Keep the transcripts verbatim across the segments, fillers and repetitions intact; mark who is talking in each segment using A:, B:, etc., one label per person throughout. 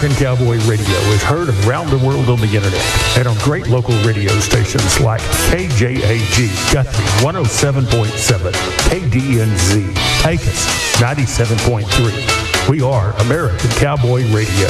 A: American Cowboy Radio is heard around the world on the internet and on great local radio stations like K J A G Guthrie one oh seven point seven, K D N Z Pecos ninety-seven point three. We are American Cowboy Radio.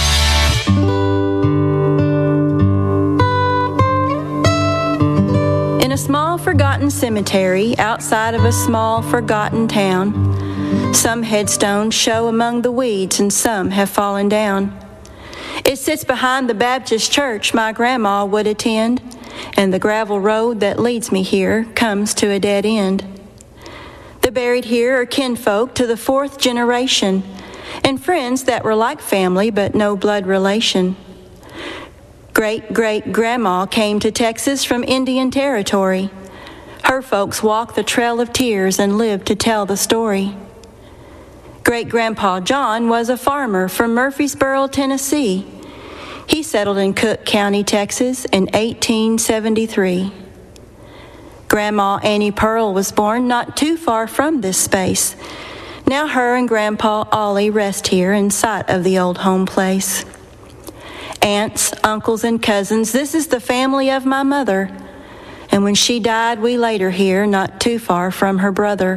B: In a small forgotten cemetery outside of a small forgotten town, some headstones show among the weeds and some have fallen down. It sits behind the Baptist church my grandma would attend, and the gravel road that leads me here comes to a dead end. The buried here are kinfolk to the fourth generation, and friends that were like family but no blood relation. Great-great-grandma came to Texas from Indian Territory. Her folks walked the trail of tears and lived to tell the story. Great-grandpa John was a farmer from Murfreesboro, Tennessee. He settled in Cook County, Texas in eighteen seventy-three. Grandma Annie Pearl was born not too far from this space. Now her and Grandpa Ollie rest here in sight of the old home place. Aunts, uncles, and cousins, this is the family of my mother. And when she died, we laid her here not too far from her brother.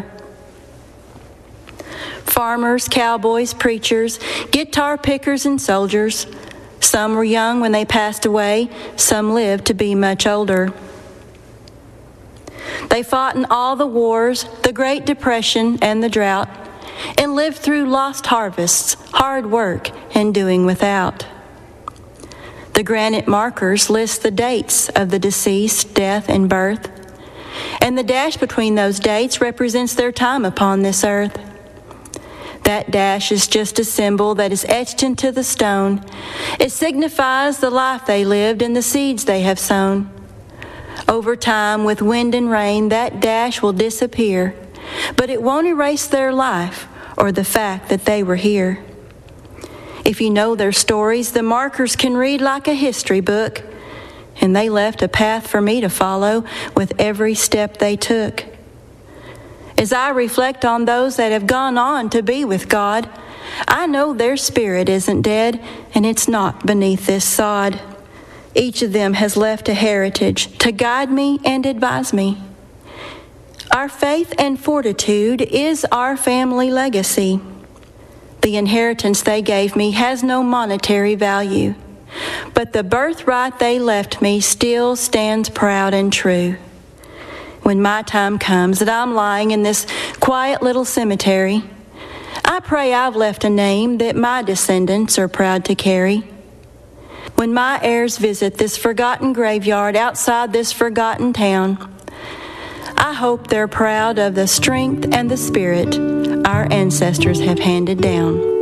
B: Farmers, cowboys, preachers, guitar pickers, and soldiers. Some were young when they passed away, some lived to be much older. They fought in all the wars, the Great Depression and the drought, and lived through lost harvests, hard work, and doing without. The granite markers list the dates of the deceased, death, and birth, and the dash between those dates represents their time upon this earth. That dash is just a symbol that is etched into the stone. It signifies the life they lived and the seeds they have sown. Over time, with wind and rain, that dash will disappear, but it won't erase their life or the fact that they were here. If you know their stories, the markers can read like a history book, and they left a path for me to follow with every step they took. As I reflect on those that have gone on to be with God, I know their spirit isn't dead, and it's not beneath this sod. Each of them has left a heritage to guide me and advise me. Our faith and fortitude is our family legacy. The inheritance they gave me has no monetary value, but the birthright they left me still stands proud and true. When my time comes that I'm lying in this quiet little cemetery, I pray I've left a name that my descendants are proud to carry. When my heirs visit this forgotten graveyard outside this forgotten town, I hope they're proud of the strength and the spirit our ancestors have handed down.